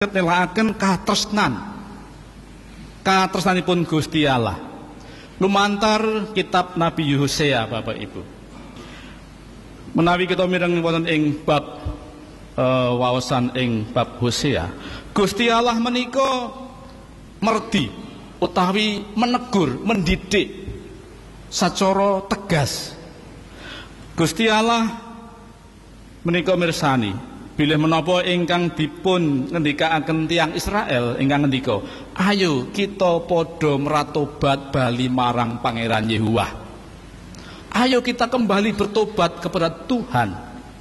nelakaken katresnanipun Gusti Allah lumantar kitab Nabi Hosea, Bapak Ibu. Menawi kita mireng wonten ing bab waosan ing bab Hosea, Gusti Allah menika merdi utawi menegur, mendidik sacara tegas. Gusti Allah menika mirsani bilih menapa ingkang dipun ngendikaaken tiyang Israel ingkang ngendika, ayo kita padha meratobat bali marang Pangeran Yehuwa. Ayo kita kembali bertobat kepada Tuhan.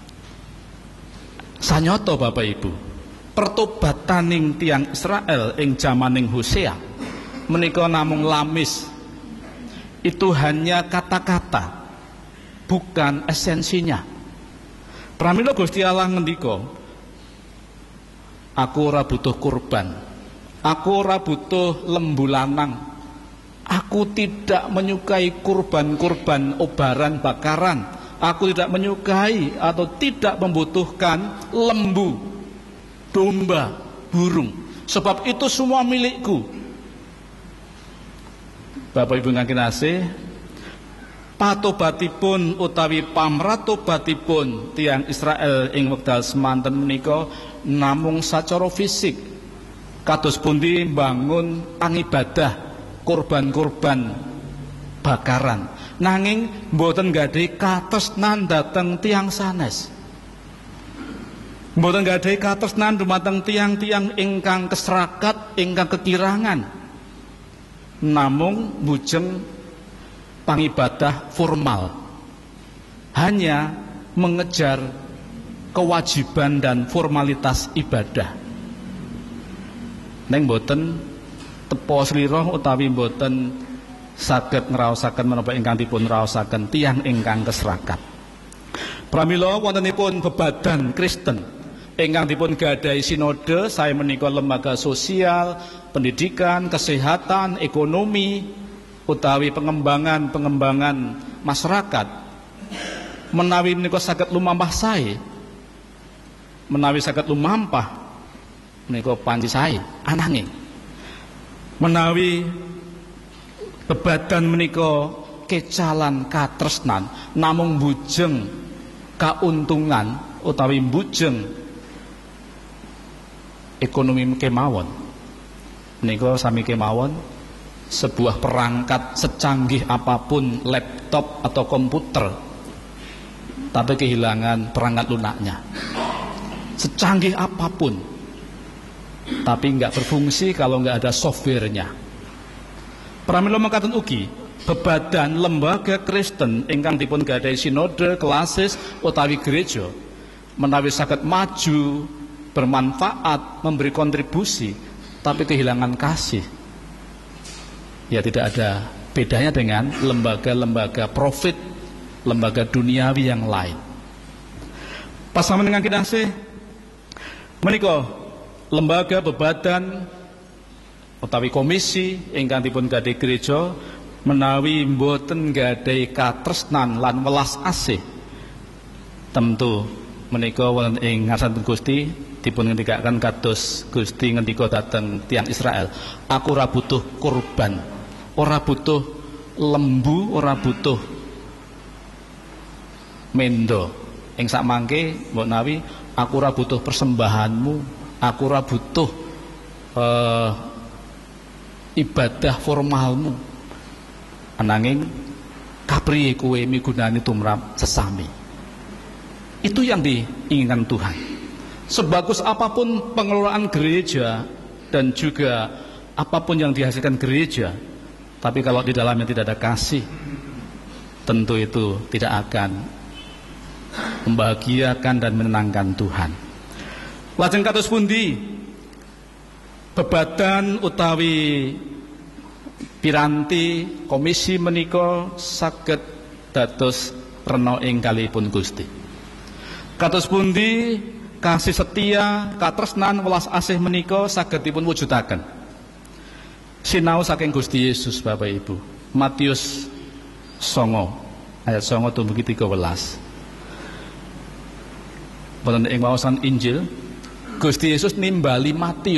Sanyata Bapak Ibu, pertobataning tiyang Israel ing jamaning Hosea menika namung lamis. Itu hanya kata-kata, bukan esensinya. Pramila Gusti Allah ngendika, aku ora butuh kurban, aku ora butuh lembu lanang, aku tidak menyukai kurban-kurban obaran bakaran, aku tidak menyukai atau tidak membutuhkan lembu, domba, burung, sebab itu semua milikku. Bapak Ibu ingkang kinasih, patobatipun utawi pamratobatipun tiyang Israel ing wekdal semanten menika namung sacara fisik, kados pundi bangun pangibadah kurban-kurban bakaran, nanging mboten gadhahi katresnan dhateng tiyang sanes, mboten gadhahi katresnan dumateng tiyang-tiyang ingkang keserakat, ingkang kekirangan, namung mujeng pangibadah formal, hanya mengejar kewajiban dan formalitas ibadah. Neng boten tepo slira utawi boten saged ngraosaken menapa ingkang dipun raosaken tiyang ingkang keserakat. Pramila wontenipun bebadan Kristen ingkang dipun gadahi sinode sae menika lembaga sosial, pendidikan, kesehatan, ekonomi utawi pengembangan masyarakat, menawi menika saged lumampah sae, menawi saged lumampah menika panci sae, ananging menawi bebadan menika kecalan katresnan namung bujeng kauntungan utawi bujeng ekonomi kemawon, menika sami kemawon sebuah perangkat secanggih apapun, laptop atau komputer, tapi kehilangan perangkat lunaknya. Secanggih apapun, tapi nggak berfungsi kalau nggak ada softwarenya. Pramila mekaten ugi bebadan lembaga Kristen ingkang dipun gadahi sinode, klasis utawi gereja, menawi saged maju, bermanfaat, memberi kontribusi, tapi kehilangan kasih, ya tidak ada bedanya dengan lembaga-lembaga profit, lembaga duniawi yang lain. Pasaman dengan kinasih menika lembaga bebadan utawi komisi ingkang dipun gadahi gereja menawi mboten gadahi katresnan lan welas asih, tentu menika wonten ing ngarsanipun Gusti dipun ngendikaken kados Gusti ngendika dhateng tiyang Israel, aku ora butuh kurban, ora butuh lembu, ora butuh mendo. Ing sak mangke mbok nawi aku ora butuh persembahanmu, aku ora butuh ibadah formalmu, ananging kapriye kowe migunani tumrap sesami. Itu yang diinginkan Tuhan. Sebagus apapun pengelolaan gereja dan juga apapun yang dihasilkan gereja, tapi kalau di dalamnya tidak ada kasih, tentu itu tidak akan membahagiakan dan menenangkan Tuhan. Lajeng kados pundi bebadan utawi piranti komisi menika saged dados rena ing kalihipun Gusti. Kados pundi kasih setia, katresnan, welas asih menika saged dipun wujudaken. Sinau saking Gusti Yesus Bapak Ibu. Matius 9 ayat 9 dumugi 13. Wonten ing waosan Injil Gusti Yesus nimbali mati